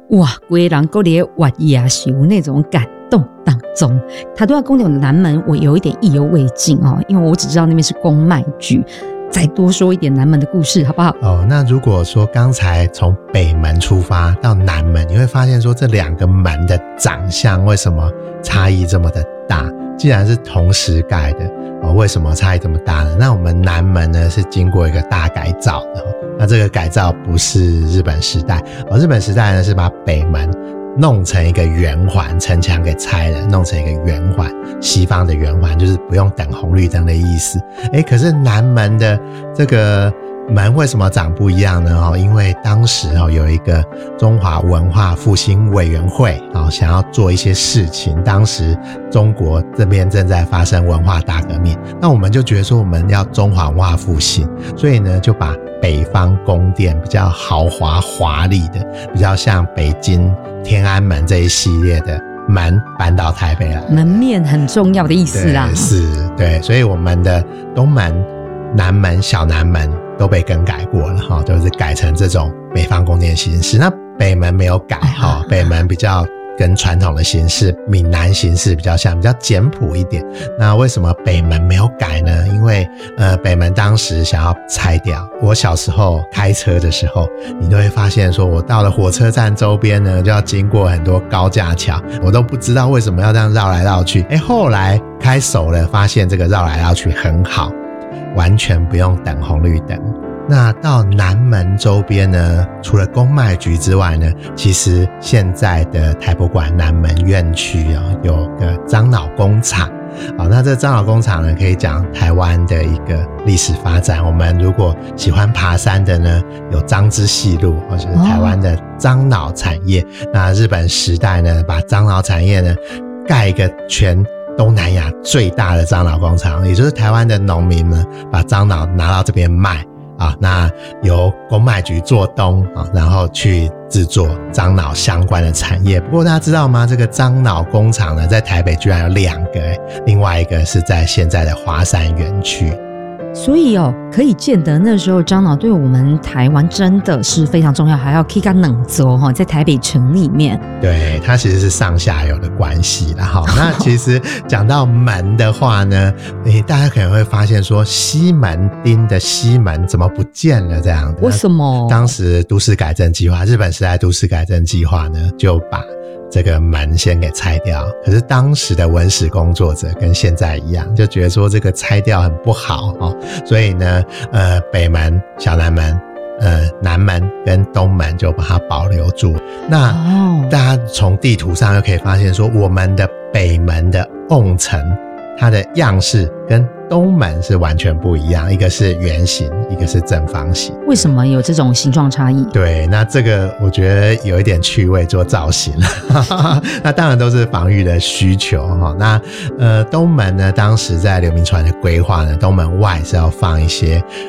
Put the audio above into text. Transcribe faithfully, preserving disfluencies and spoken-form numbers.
哇，规人都在挖野球那种感动当中。他都要攻讲南门，我有一点意犹未尽哦，因为我只知道那边是公卖局。再多说一点南门的故事好不好？ 哦，那如果说刚才从北门出发到南门，你会发现说这两个门的长相为什么差异这么的大？既然是同时盖的，哦，为什么差异这么大呢？那我们南门呢是经过一个大改造的，那这个改造不是日本时代，哦，日本时代呢是把北门弄成一个圆环，城墙给拆了，弄成一个圆环，西方的圆环，就是不用等红绿灯的意思。诶，可是南门的这个门为什么长不一样呢？因为当时有一个中华文化复兴委员会想要做一些事情，当时中国这边正在发生文化大革命，那我们就觉得说我们要中华文化复兴，所以呢就把北方宫殿比较豪华华丽的，比较像北京天安门这一系列的门搬到台北来， 门面很重要的意思啦。 是，对，所以我们的东门、南门、小南门都被更改过了，都是改成这种北方宫殿形式。那北门没有改，啊，北门比较跟传统的形式闽南形式比较像，比较简朴一点。那为什么北门没有改呢？因为呃，北门当时想要拆掉。我小时候开车的时候，你都会发现说我到了火车站周边呢，就要经过很多高架桥，我都不知道为什么要这样绕来绕去。诶，后来开熟了，发现这个绕来绕去很好，完全不用等红绿灯。那到南门周边呢，除了公卖局之外呢，其实现在的台博馆南门院区，哦，有个樟脑工厂。好，那这樟脑工厂呢，可以讲台湾的一个历史发展。我们如果喜欢爬山的呢，有樟之细路，或者是台湾的樟脑产业，哦。那日本时代呢，把樟脑产业呢盖一个全东南亚最大的樟脑工厂，也就是台湾的农民呢把樟脑拿到这边卖啊，那由公卖局做东啊，然后去制作樟脑相关的产业。不过大家知道吗？这个樟脑工厂呢，在台北居然有两个，另外一个是在现在的华山园区。 所以哦，可以见得那时候樟脑对我们台湾真的是非常重要，还要 K 个冷州哈，在台北城里面。 对，它其实是上下游的关系啦哈。那其实讲到门的话呢，诶，大家可能会发现说西门町的西门怎么不见了这样的？ 为什么？ 当时都市改正计划，日本时代都市改正计划呢，就把这个门先给拆掉。可是当时的文史工作者跟现在一样，就觉得说这个拆掉很不好，哦，所以呢呃，北门、小南门、呃，南门跟东门就把它保留住。那大家从地图上就可以发现说，我们的北门的瓮城，它的样式跟东门是完全不一样，一个是圆形，一个是正方形。 为什么有这种形状差异？ 对，那这个我觉得有一点趣味做造型那当然都是防御的需求。那呃，东门呢，当时在刘铭传的规划呢，东门外是要放一些